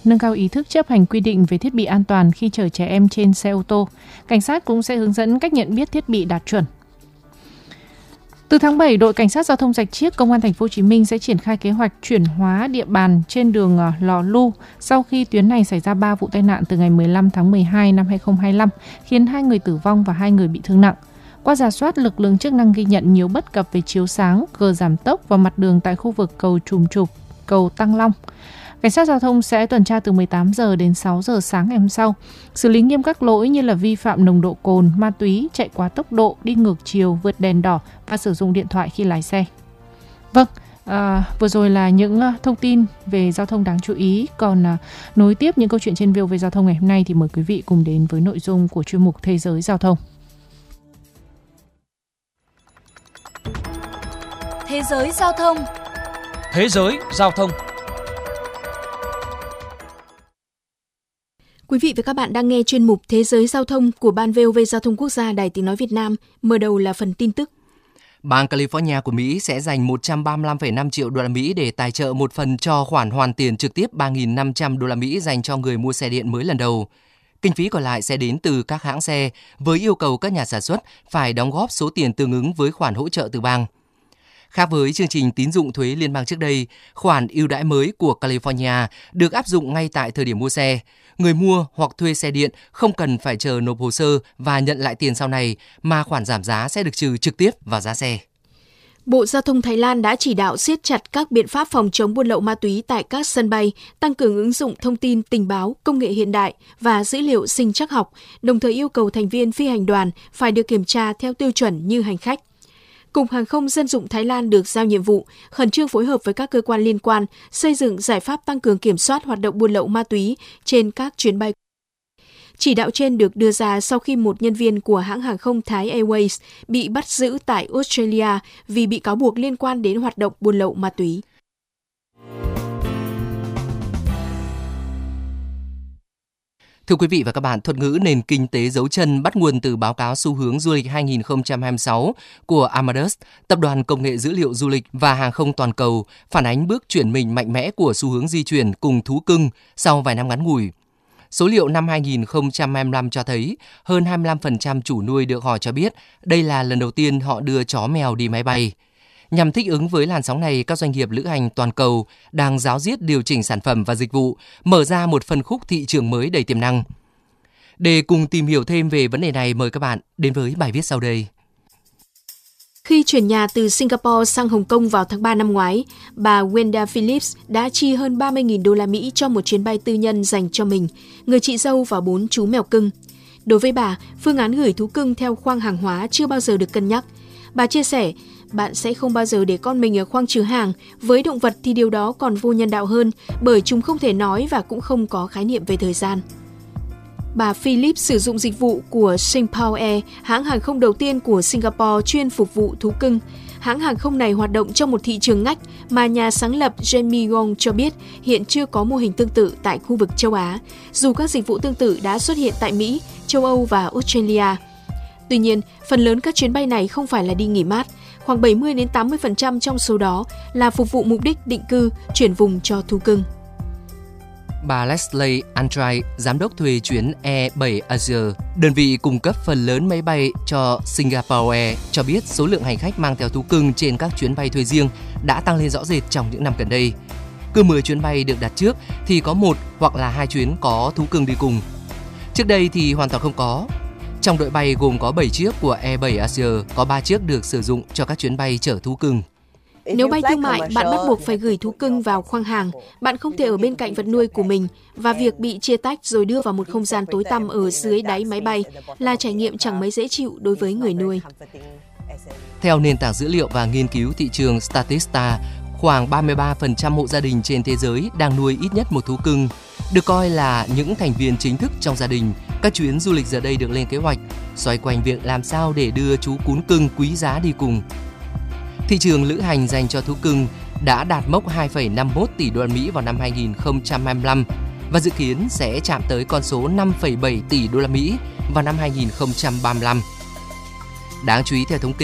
nâng cao ý thức chấp hành quy định về thiết bị an toàn khi chở trẻ em trên xe ô tô. Cảnh sát cũng sẽ hướng dẫn cách nhận biết thiết bị đạt chuẩn. Từ tháng 7, đội cảnh sát giao thông Rạch Chiếc, Công an Thành phố Hồ Chí Minh sẽ triển khai kế hoạch chuyển hóa địa bàn trên đường Lò Lu sau khi tuyến này xảy ra 3 vụ tai nạn từ ngày 15 tháng 12 năm 2025, khiến 2 người tử vong và 2 người bị thương nặng. Qua rà soát, lực lượng chức năng ghi nhận nhiều bất cập về chiếu sáng, gờ giảm tốc và mặt đường tại khu vực cầu Trùm Trục, cầu Tăng Long. Cảnh sát giao thông sẽ tuần tra từ 18 giờ đến 6 giờ sáng ngày hôm sau, xử lý nghiêm các lỗi như là vi phạm nồng độ cồn, ma túy, chạy quá tốc độ, đi ngược chiều, vượt đèn đỏ và sử dụng điện thoại khi lái xe. Vâng, vừa rồi là những thông tin về giao thông đáng chú ý. Còn nối tiếp những câu chuyện trên VOV Giao thông ngày hôm nay thì mời quý vị cùng đến với nội dung của chuyên mục Thế giới Giao thông. Thế giới Giao thông. Thế giới Giao thông. Quý vị và các bạn đang nghe chuyên mục Thế giới Giao thông của Ban VOV Giao thông Quốc gia Đài Tiếng nói Việt Nam. Mở đầu là phần tin tức. Bang California của Mỹ sẽ dành 135,5 triệu đô la Mỹ để tài trợ một phần cho khoản hoàn tiền trực tiếp 3.500 đô la Mỹ dành cho người mua xe điện mới lần đầu. Kinh phí còn lại sẽ đến từ các hãng xe với yêu cầu các nhà sản xuất phải đóng góp số tiền tương ứng với khoản hỗ trợ từ bang. Khác với chương trình tín dụng thuế liên bang trước đây, khoản ưu đãi mới của California được áp dụng ngay tại thời điểm mua xe. Người mua hoặc thuê xe điện không cần phải chờ nộp hồ sơ và nhận lại tiền sau này, mà khoản giảm giá sẽ được trừ trực tiếp vào giá xe. Bộ Giao thông Thái Lan đã chỉ đạo siết chặt các biện pháp phòng chống buôn lậu ma túy tại các sân bay, tăng cường ứng dụng thông tin, tình báo, công nghệ hiện đại và dữ liệu sinh trắc học, đồng thời yêu cầu thành viên phi hành đoàn phải được kiểm tra theo tiêu chuẩn như hành khách. Cục Hàng không Dân dụng Thái Lan được giao nhiệm vụ khẩn trương phối hợp với các cơ quan liên quan xây dựng giải pháp tăng cường kiểm soát hoạt động buôn lậu ma túy trên các chuyến bay. Chỉ đạo trên được đưa ra sau khi một nhân viên của hãng hàng không Thai Airways bị bắt giữ tại Australia vì bị cáo buộc liên quan đến hoạt động buôn lậu ma túy. Thưa quý vị và các bạn, thuật ngữ nền kinh tế dấu chân bắt nguồn từ báo cáo xu hướng du lịch 2026 của Amadeus, tập đoàn công nghệ dữ liệu du lịch và hàng không toàn cầu, phản ánh bước chuyển mình mạnh mẽ của xu hướng di chuyển cùng thú cưng sau vài năm ngắn ngủi. Số liệu năm 2025 cho thấy hơn 25% chủ nuôi được hỏi cho biết đây là lần đầu tiên họ đưa chó mèo đi máy bay. Nhằm thích ứng với làn sóng này, các doanh nghiệp lữ hành toàn cầu đang ráo riết điều chỉnh sản phẩm và dịch vụ, mở ra một phân khúc thị trường mới đầy tiềm năng. Để cùng tìm hiểu thêm về vấn đề này, mời các bạn đến với bài viết sau đây. Khi chuyển nhà từ Singapore sang Hồng Kông vào tháng 3 năm ngoái, bà Wenda Phillips đã chi hơn 30.000 đô la Mỹ cho một chuyến bay tư nhân dành cho mình, người chị dâu và 4 chú mèo cưng. Đối với bà, phương án gửi thú cưng theo khoang hàng hóa chưa bao giờ được cân nhắc. Bà chia sẻ, bạn sẽ không bao giờ để con mình ở khoang chứa hàng. Với động vật thì điều đó còn vô nhân đạo hơn, bởi chúng không thể nói và cũng không có khái niệm về thời gian. Bà Phillips sử dụng dịch vụ của Singapore Air, hãng hàng không đầu tiên của Singapore chuyên phục vụ thú cưng. Hãng hàng không này hoạt động trong một thị trường ngách mà nhà sáng lập Jamie Wong cho biết hiện chưa có mô hình tương tự tại khu vực châu Á, dù các dịch vụ tương tự đã xuất hiện tại Mỹ, châu Âu và Australia. Tuy nhiên, phần lớn các chuyến bay này không phải là đi nghỉ mát, khoảng 70-80% trong số đó là phục vụ mục đích định cư, chuyển vùng cho thú cưng. Bà Leslie Antrai, giám đốc thuê chuyến E7 Asia, đơn vị cung cấp phần lớn máy bay cho Singapore Air, cho biết số lượng hành khách mang theo thú cưng trên các chuyến bay thuê riêng đã tăng lên rõ rệt trong những năm gần đây. Cứ 10 chuyến bay được đặt trước thì có 1 hoặc là 2 chuyến có thú cưng đi cùng. Trước đây thì hoàn toàn không có. Trong đội bay gồm có 7 chiếc của E7 Asia, có 3 chiếc được sử dụng cho các chuyến bay chở thú cưng. Nếu bay thương mại, bạn bắt buộc phải gửi thú cưng vào khoang hàng. Bạn không thể ở bên cạnh vật nuôi của mình, và việc bị chia tách rồi đưa vào một không gian tối tăm ở dưới đáy máy bay là trải nghiệm chẳng mấy dễ chịu đối với người nuôi. Theo nền tảng dữ liệu và nghiên cứu thị trường Statista, khoảng 33% hộ gia đình trên thế giới đang nuôi ít nhất một thú cưng. Được coi là những thành viên chính thức trong gia đình, các chuyến du lịch giờ đây được lên kế hoạch, xoay quanh việc làm sao để đưa chú cún cưng quý giá đi cùng. Thị trường lữ hành dành cho thú cưng đã đạt mốc 2,51 tỷ đô la Mỹ vào năm 2025 và dự kiến sẽ chạm tới con số 5,7 tỷ đô la Mỹ vào năm 2035. Đáng chú ý, theo thống kê